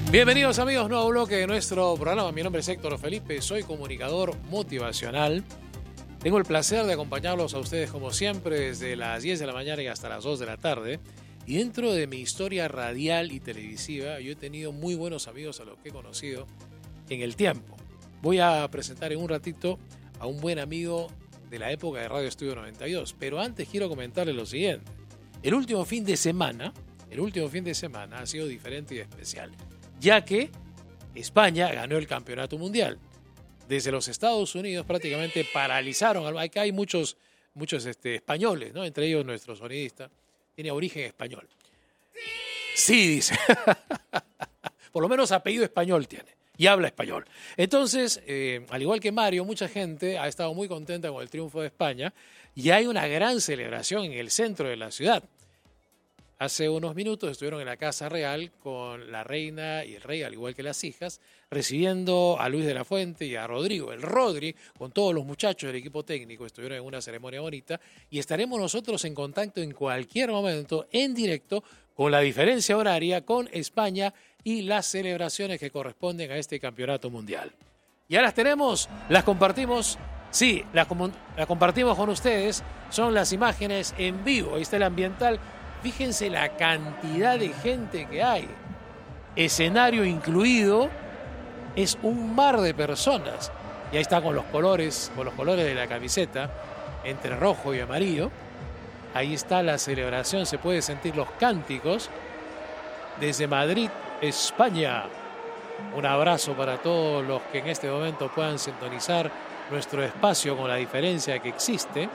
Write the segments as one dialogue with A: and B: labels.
A: Bienvenidos amigos, nuevo bloque de nuestro programa. Mi nombre es Héctor Felipe, soy comunicador motivacional. Tengo el placer de acompañarlos a ustedes como siempre desde las 10 de la mañana y hasta las 2 de la tarde. Y dentro de mi historia radial y televisiva, yo he tenido muy buenos amigos a los que he conocido en el tiempo. Voy a presentar en un ratito a un buen amigo de la época de Radio Estudio 92. Pero antes quiero comentarles lo siguiente. El último fin de semana ha sido diferente y especial, ya que España ganó el campeonato mundial. Desde los Estados Unidos prácticamente paralizaron. Acá hay muchos españoles, ¿no? Entre ellos nuestro sonidista. Tiene origen español. Sí, dice. Por lo menos apellido español tiene. Y habla español. Entonces, al igual que Mario, mucha gente ha estado muy contenta con el triunfo de España. Y hay una gran celebración en el centro de la ciudad. Hace unos minutos estuvieron en la Casa Real con la reina y el rey, al igual que las hijas, recibiendo a Luis de la Fuente y a Rodrigo. El Rodri, con todos los muchachos del equipo técnico, estuvieron en una ceremonia bonita y estaremos nosotros en contacto en cualquier momento, en directo, con la diferencia horaria, con España y las celebraciones que corresponden a este campeonato mundial. Ya las tenemos, las compartimos. Sí, las compartimos con ustedes. Son las imágenes en vivo. Ahí está el ambiental. Fíjense la cantidad de gente que hay. Escenario incluido, es un mar de personas. Y ahí está con los colores de la camiseta, entre rojo y amarillo. Ahí está la celebración, se puede sentir los cánticos desde Madrid, España. Un abrazo para todos los que en este momento puedan sintonizar nuestro espacio con la diferencia que existe.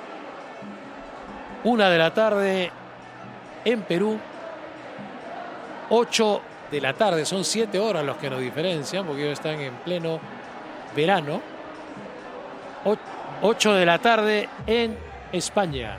A: 1 de la tarde en Perú, 8 de la tarde, son 7 horas los que nos diferencian, porque ellos están en pleno verano. 8 de la tarde en España.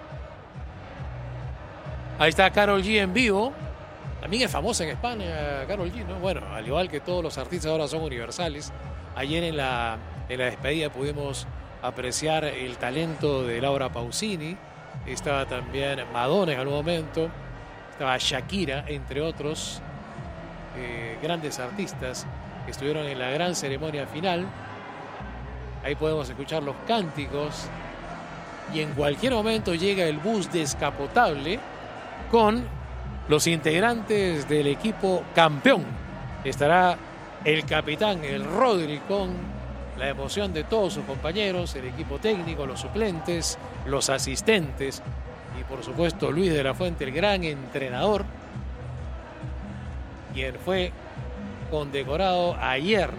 A: Ahí está Karol G en vivo. También es famosa en España, Karol G, ¿no? Bueno, al igual que todos los artistas ahora son universales. Ayer en la despedida pudimos apreciar el talento de Laura Pausini. Estaba también Madonna en algún momento, estaba Shakira, entre otros grandes artistas que estuvieron en la gran ceremonia final. Ahí podemos escuchar los cánticos y en cualquier momento llega el bus descapotable con los integrantes del equipo campeón. Estará el capitán, el Rodri, con la emoción de todos sus compañeros, el equipo técnico, los suplentes, los asistentes y por supuesto Luis de la Fuente, el gran entrenador, quien fue condecorado ayer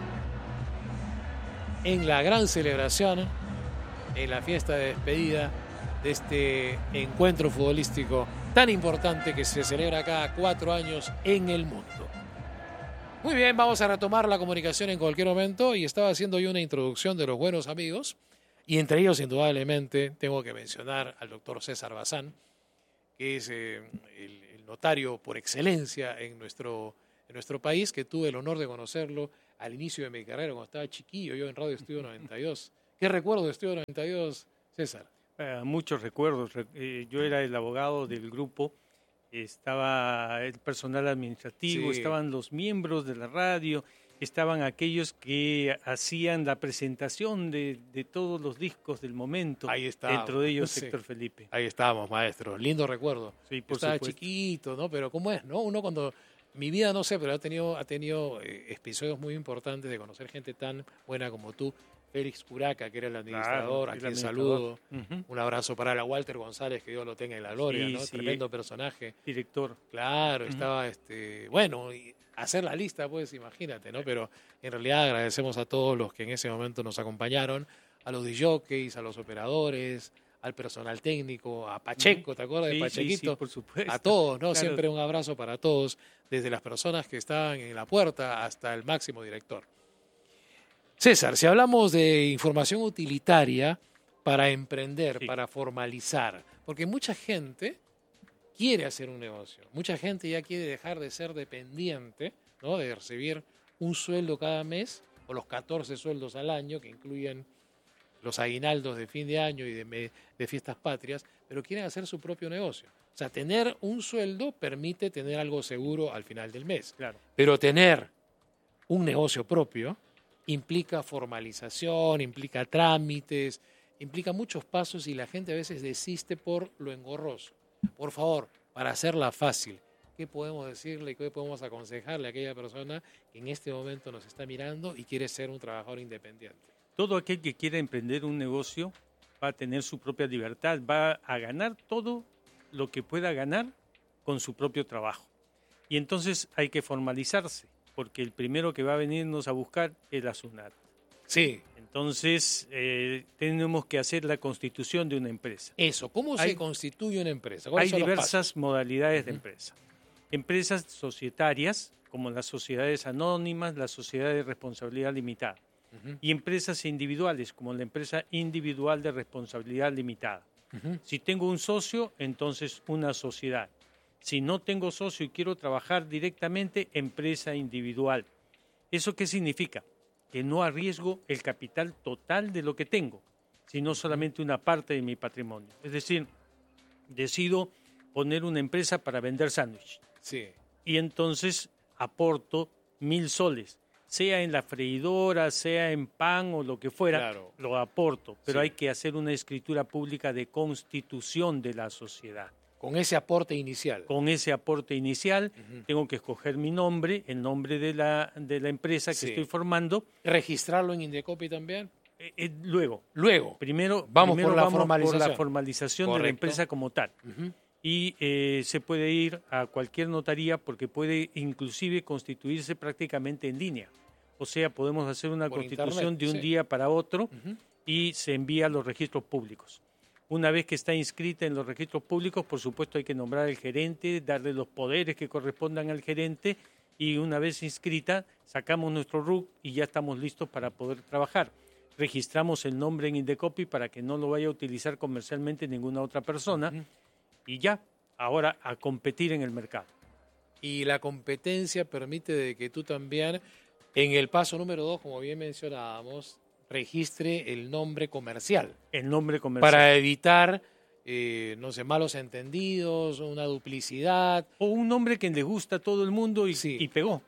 A: en la gran celebración, en la fiesta de despedida de este encuentro futbolístico tan importante que se celebra cada 4 años en el mundo. Muy bien, vamos a retomar la comunicación en cualquier momento y estaba haciendo yo una introducción de los buenos amigos y entre ellos indudablemente tengo que mencionar al doctor César Bazán, que es el notario por excelencia en nuestro país, que tuve el honor de conocerlo al inicio de mi carrera cuando estaba chiquillo, yo en Radio Estudio 92. ¿Qué recuerdo de Estudio 92, César?
B: Muchos recuerdos. Yo era el abogado del grupo. Estaba el personal administrativo, sí. Estaban los miembros de la radio, estaban aquellos que hacían la presentación de todos los discos del momento.
A: Ahí está.
B: Dentro de ellos, sí. Héctor Felipe.
A: Ahí estábamos, maestro. Lindo recuerdo.
B: Sí, por
A: estaba
B: supuesto.
A: Chiquito, ¿no? Pero ¿cómo es, no? Uno cuando... Mi vida, no sé, pero ha tenido episodios muy importantes de conocer gente tan buena como tú. Félix Curaca, que era el administrador,
B: claro,
A: a quien saludo. Un abrazo para la Walter González, que Dios lo tenga en la gloria,
B: sí,
A: ¿no?
B: Sí.
A: Tremendo personaje.
B: Director.
A: Claro, estaba, bueno, y hacer la lista, pues, imagínate, ¿no? Pero en realidad agradecemos a todos los que en ese momento nos acompañaron, a los disjockeys, a los operadores, al personal técnico, a Pacheco, ¿te acuerdas de Pachequito?
B: Sí, por supuesto.
A: A todos, ¿no?
B: Claro.
A: Siempre un abrazo para todos, desde las personas que estaban en la puerta hasta el máximo director. César, si hablamos de información utilitaria para emprender,
B: sí.
A: para formalizar, porque mucha gente quiere hacer un negocio, mucha gente ya quiere dejar de ser dependiente, ¿no? De recibir un sueldo cada mes o los 14 sueldos al año que incluyen los aguinaldos de fin de año y de fiestas patrias, pero quieren hacer su propio negocio. O sea, tener un sueldo permite tener algo seguro al final del mes.
B: Claro.
A: Pero tener un negocio propio implica formalización, implica trámites, implica muchos pasos y la gente a veces desiste por lo engorroso. Por favor, para hacerla fácil, ¿qué podemos decirle, qué podemos aconsejarle a aquella persona que en este momento nos está mirando y quiere ser un trabajador independiente?
B: Todo aquel que quiera emprender un negocio va a tener su propia libertad, va a ganar todo lo que pueda ganar con su propio trabajo. Y entonces hay que formalizarse, porque el primero que va a venirnos a buscar es la SUNAT.
A: Sí.
B: Entonces tenemos que hacer la constitución de una empresa.
A: Eso, ¿cómo se constituye una empresa?
B: Hay diversas modalidades de empresa. Empresas societarias, como las sociedades anónimas, las sociedades de responsabilidad limitada. Y empresas individuales, como la empresa individual de responsabilidad limitada. Si tengo un socio, entonces una sociedad. Si no tengo socio y quiero trabajar directamente, empresa individual. ¿Eso qué significa? Que no arriesgo el capital total de lo que tengo, sino solamente una parte de mi patrimonio. Es decir, decido poner una empresa para vender sándwich.
A: Sí.
B: Y entonces aporto 1.000 soles. Sea en la freidora, sea en pan o lo que fuera,
A: claro,
B: lo aporto. Pero
A: sí,
B: hay que hacer una escritura pública de constitución de la sociedad.
A: Con ese aporte inicial.
B: Con ese aporte inicial, tengo que escoger mi nombre, el nombre de la empresa que estoy formando.
A: ¿Registrarlo en Indecopi también?
B: Luego. Primero
A: vamos por la
B: formalización de la empresa como tal. Y se puede ir a cualquier notaría porque puede inclusive constituirse prácticamente en línea. O sea, podemos hacer una constitución de un día para otro y se envía a los registros públicos. Una vez que está inscrita en los registros públicos, por supuesto hay que nombrar al gerente, darle los poderes que correspondan al gerente y una vez inscrita sacamos nuestro RUC y ya estamos listos para poder trabajar. Registramos el nombre en Indecopi para que no lo vaya a utilizar comercialmente ninguna otra persona y ya, ahora a competir en el mercado.
A: Y la competencia permite de que tú también, en el paso número 2, como bien mencionábamos, registre el nombre comercial.
B: El nombre comercial.
A: Para evitar, no sé, malos entendidos, una duplicidad.
B: O un nombre que le gusta a todo el mundo y pegó.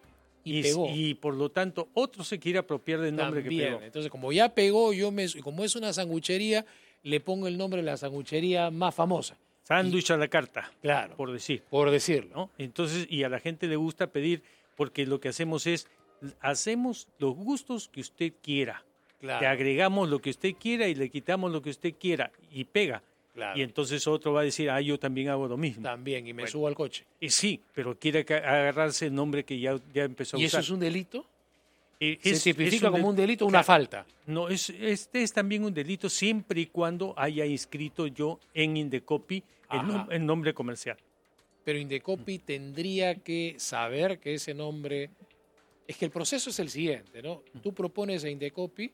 B: Y por lo tanto, otro se quiere apropiar del nombre
A: también,
B: que pegó.
A: Entonces, como ya pegó, como es una sanguchería, le pongo el nombre de la sanguchería más famosa.
B: Sándwich a la carta.
A: Claro.
B: Por decir.
A: Por decirlo.
B: ¿No? Entonces, y a la gente le gusta pedir, porque lo que hacemos es, hacemos los gustos que usted quiera.
A: Claro.
B: Le agregamos lo que usted quiera y le quitamos lo que usted quiera y pega.
A: Claro.
B: Y entonces otro va a decir, yo también hago lo mismo.
A: También, y me subo al coche.
B: Sí, pero quiere agarrarse el nombre que ya empezó a usar.
A: ¿Y eso es un delito?
B: ¿Se
A: tipifica como un delito o una falta?
B: No, este es también un delito siempre y cuando haya inscrito yo en Indecopi el nombre comercial.
A: Pero Indecopi tendría que saber que ese nombre... Es que el proceso es el siguiente, ¿no? Tú propones a Indecopi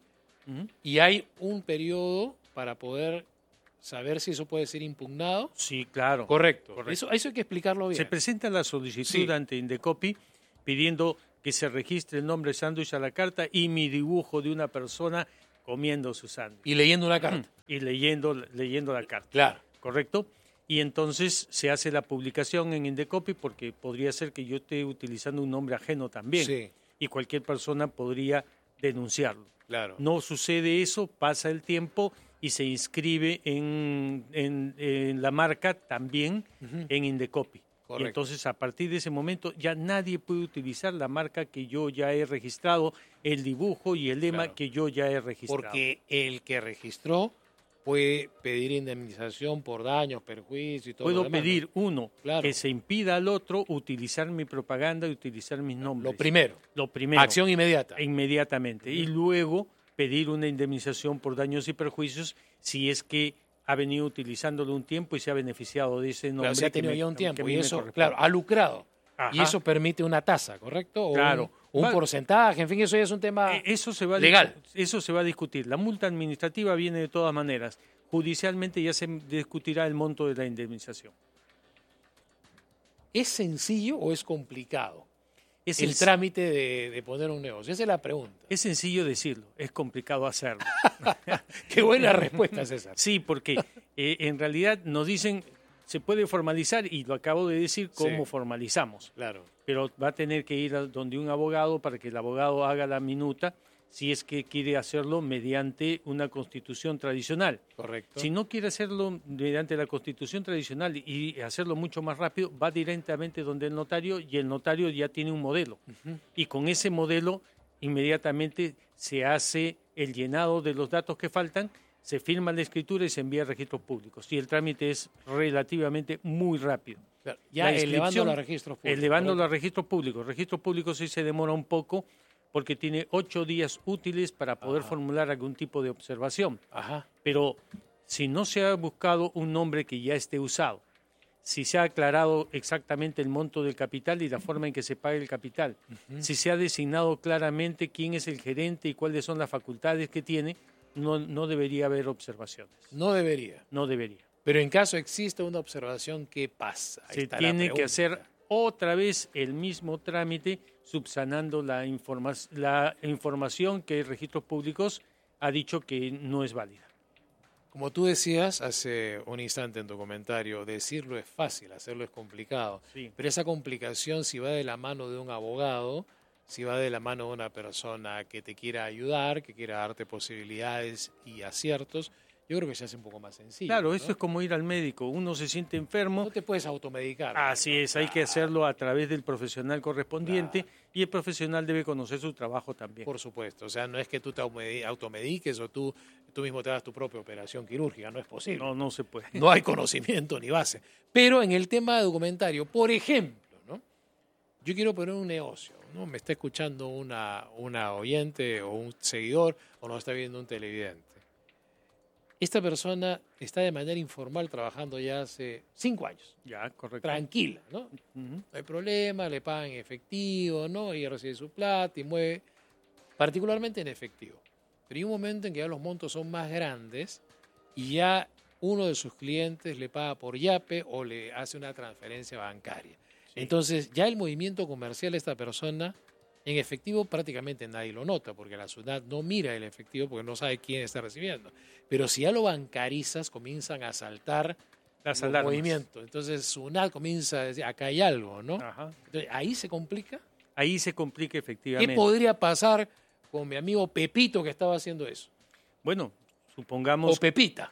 A: y hay un periodo para poder saber si eso puede ser impugnado.
B: Sí, claro.
A: Correcto. Eso hay que explicarlo bien.
B: Se presenta la solicitud ante Indecopi pidiendo que se registre el nombre sándwich a la carta y mi dibujo de una persona comiendo su sándwich.
A: Y leyendo una carta.
B: Y leyendo la carta.
A: Claro.
B: ¿Correcto? Y entonces se hace la publicación en Indecopi porque podría ser que yo esté utilizando un nombre ajeno también.
A: Sí.
B: Y cualquier persona podría denunciarlo.
A: Claro.
B: No sucede eso, pasa el tiempo y se inscribe en la marca también en Indecopi.
A: Correcto.
B: Y entonces a partir de ese momento ya nadie puede utilizar la marca que yo ya he registrado, el dibujo y el lema que yo ya he registrado.
A: Porque el que registró puede pedir indemnización por daños, perjuicios y todo
B: Puedo
A: lo demás,
B: pedir,
A: ¿no? Claro.
B: que se impida al otro utilizar mi propaganda y utilizar mis nombres.
A: Lo primero. Acción inmediata.
B: Inmediatamente. Y luego pedir una indemnización por daños y perjuicios si es que ha venido utilizándolo un tiempo y se ha beneficiado de ese nombre.
A: Claro, se ha tenido ya un tiempo y eso,
B: claro,
A: ha lucrado.
B: Ajá.
A: Y eso permite una tasa, ¿correcto? O
B: claro.
A: un porcentaje, en fin, eso ya es un tema legal.
B: Eso se va a discutir. La multa administrativa viene de todas maneras. Judicialmente ya se discutirá el monto de la indemnización.
A: ¿Es sencillo o es complicado el trámite de poner un negocio? Esa es la pregunta.
B: Es sencillo decirlo, es complicado hacerlo.
A: Qué buena respuesta, César.
B: Sí, porque en realidad nos dicen, se puede formalizar, y lo acabo de decir, cómo
A: Sí.
B: formalizamos.
A: Claro.
B: Pero va a tener que ir a donde un abogado para que el abogado haga la minuta, si es que quiere hacerlo mediante una constitución tradicional.
A: Correcto.
B: Si no quiere hacerlo mediante la constitución tradicional y hacerlo mucho más rápido, va directamente donde el notario, y el notario ya tiene un modelo. Y con ese modelo inmediatamente se hace el llenado de los datos que faltan, se firma la escritura y se envía a registros públicos. Y el trámite es relativamente muy rápido.
A: Claro. Ya elevándolo a registros públicos.
B: Elevándolo a registros públicos. Registros públicos sí se demora un poco porque tiene 8 días útiles para poder formular algún tipo de observación.
A: Ajá.
B: Pero si no se ha buscado un nombre que ya esté usado, si se ha aclarado exactamente el monto del capital y la forma en que se paga el capital, si se ha designado claramente quién es el gerente y cuáles son las facultades que tiene, no debería haber observaciones.
A: No debería.
B: No debería.
A: Pero en caso exista una observación, ¿qué pasa? Ahí
B: Se
A: está la
B: tiene que
A: pregunta.
B: hacer otra vez el mismo trámite, subsanando la información que Registros Públicos ha dicho que no es válida.
A: Como tú decías hace un instante en tu comentario, decirlo es fácil, hacerlo es complicado.
B: Sí.
A: Pero esa complicación, si va de la mano de un abogado, si va de la mano de una persona que te quiera ayudar, que quiera darte posibilidades y aciertos, yo creo que se hace un poco más sencillo.
B: Claro,
A: ¿no?
B: eso es como ir al médico. Uno se siente enfermo.
A: No te puedes automedicar.
B: Así es, hay que hacerlo a través del profesional correspondiente, y el profesional debe conocer su trabajo también.
A: Por supuesto, o sea, no es que tú te automediques o tú mismo te hagas tu propia operación quirúrgica, no es posible.
B: No se puede.
A: No hay conocimiento ni base. Pero en el tema documentario, por ejemplo, ¿no? Yo quiero poner un negocio, ¿no? Me está escuchando una oyente o un seguidor o nos está viendo un televidente. Esta persona está de manera informal trabajando ya hace 5 años.
B: Ya, correcto.
A: Tranquila, ¿no?
B: Ujú.
A: No hay problema, le pagan en efectivo, ¿no? Y recibe su plata y mueve, particularmente en efectivo. Pero hay un momento en que ya los montos son más grandes y ya uno de sus clientes le paga por Yape o le hace una transferencia bancaria.
B: Sí.
A: Entonces, ya el movimiento comercial de esta persona en efectivo prácticamente nadie lo nota, porque la SUNAT no mira el efectivo porque no sabe quién está recibiendo. Pero si ya lo bancarizas, comienzan a saltar
B: Las
A: los
B: alarmas.
A: movimientos. Entonces, SUNAT comienza a decir, acá hay algo, ¿no?
B: Ajá.
A: Entonces, ahí se complica.
B: Ahí se complica
A: ¿Qué
B: efectivamente.
A: podría pasar con mi amigo Pepito que estaba haciendo eso?
B: Bueno,
A: O
B: supongamos
A: Pepita.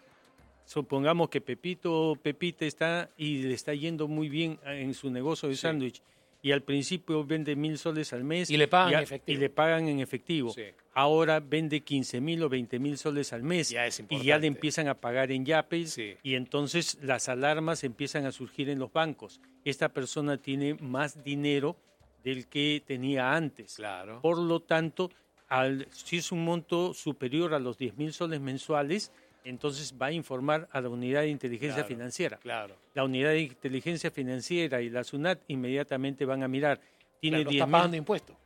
B: que Pepito o Pepita está y le está yendo muy bien en su negocio de
A: Sí.
B: sándwich, y al principio vende 1,000 soles al mes
A: Y le pagan en
B: y
A: efectivo.
B: le pagan en efectivo.
A: Sí.
B: Ahora vende 15,000 o 20,000 soles al mes,
A: Ya es
B: y
A: importante.
B: ya le empiezan a pagar en yapes,
A: Sí.
B: y entonces las alarmas empiezan a surgir en los bancos. Esta persona tiene más dinero del que tenía antes.
A: Claro.
B: Por lo tanto, si es un monto superior a los 10,000 soles mensuales, entonces va a informar a la Unidad de Inteligencia
A: Claro,
B: Financiera.
A: Claro.
B: La Unidad de Inteligencia Financiera y la SUNAT inmediatamente van a mirar. Tiene
A: Claro, no está
B: 10,000,
A: pagando impuestos.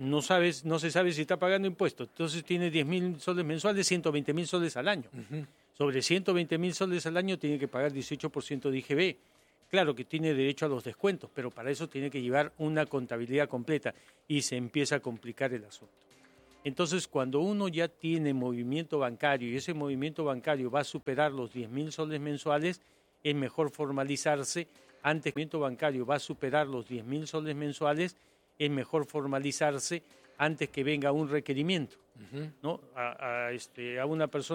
B: no se sabe si está pagando impuestos. Entonces tiene 10,000 soles mensuales, 120,000 soles al año. Sobre 120,000 soles al año tiene que pagar 18% de IGB. Claro que tiene derecho a los descuentos, pero para eso tiene que llevar una contabilidad completa y se empieza a complicar el asunto. Entonces, cuando uno ya tiene movimiento bancario y ese movimiento bancario va a superar los 10,000 soles mensuales, es mejor formalizarse. Antes que el movimiento bancario va a superar los 10,000 soles mensuales, es mejor formalizarse antes que venga un requerimiento, ¿no? A una persona